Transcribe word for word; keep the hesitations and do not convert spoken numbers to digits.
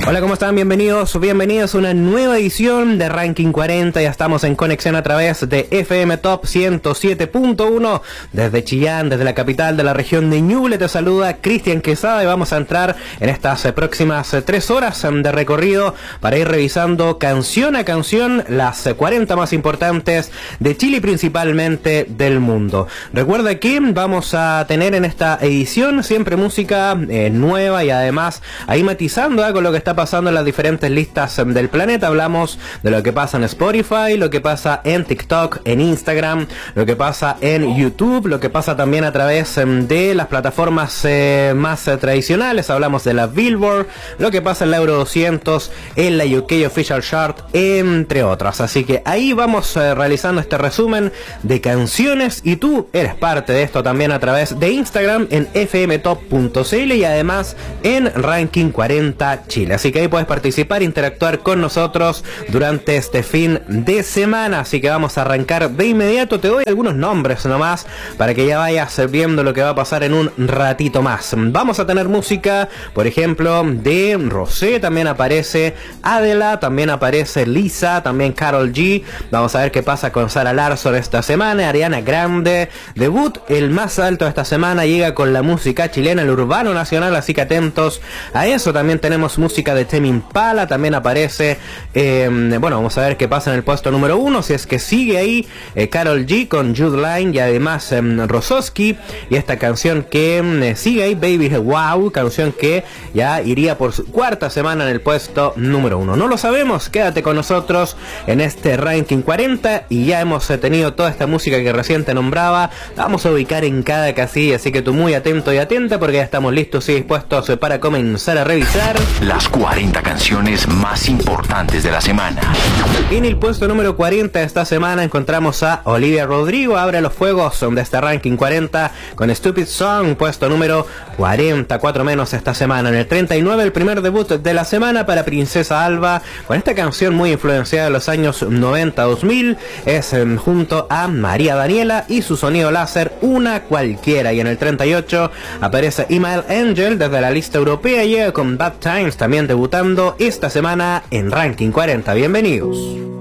Hola, ¿cómo están? Bienvenidos, bienvenidos a una nueva edición de Ranking cuarenta. Ya estamos en conexión a través de F M Top ciento siete punto uno desde Chillán, desde la capital de la región de Ñuble. Te saluda Cristian Quesada y vamos a entrar en estas eh, próximas eh, tres horas eh, de recorrido para ir revisando canción a canción las eh, cuarenta más importantes de Chile y principalmente del mundo. Recuerda que vamos a tener en esta edición siempre música eh, nueva y además ahí matizando eh, con lo que está pasando en las diferentes listas del planeta. Hablamos de lo que pasa en Spotify, lo que pasa en TikTok, en Instagram, lo que pasa en YouTube, lo que pasa también a través de las plataformas eh, más eh, tradicionales. Hablamos de la Billboard, lo que pasa en la Euro doscientos, en la U K Official Chart, entre otras. Así que ahí vamos eh, realizando este resumen de canciones y tú eres parte de esto también a través de Instagram en f m top punto c l y además en Ranking cuarenta Chile. Así que ahí puedes participar, interactuar con nosotros durante este fin de semana. Así que vamos a arrancar de inmediato. Te doy algunos nombres nomás para que ya vayas viendo lo que va a pasar en un ratito más. Vamos a tener música, por ejemplo, de Rosé. También aparece Adela, también aparece Lisa, también Karol G. Vamos a ver qué pasa con Sara Larsson esta semana. Ariana Grande, debut el más alto de esta semana, llega con la música chilena, el urbano nacional. Así que atentos a eso. También tenemos música de Tame Impala, también aparece eh, bueno, vamos a ver qué pasa en el puesto número uno, si es que sigue ahí eh, Karol G con Jude Line y además eh, Rosowski, y esta canción que eh, sigue ahí, Baby Wow, canción que ya iría por su cuarta semana en el puesto número uno. No lo sabemos, quédate con nosotros en este Ranking cuarenta y ya hemos eh, tenido toda esta música que recién te nombraba, la vamos a ubicar en cada casilla, así que tú muy atento y atenta porque ya estamos listos y dispuestos eh, para comenzar a revisar las cuarenta canciones más importantes de la semana. En el puesto número cuarenta de esta semana encontramos a Olivia Rodrigo, abre los fuegos de este Ranking cuarenta con Stupid Song, puesto número cuarenta, cuatro menos esta semana. En el treinta y nueve, el primer debut de la semana para Princesa Alba, con esta canción muy influenciada de los años noventa dos mil, es eh, junto a María Daniela y su sonido láser, Una Cualquiera. Y en el treinta y ocho aparece Email Angel desde la lista europea, llega con Bad Times, también debutando esta semana en Ranking cuarenta. Bienvenidos.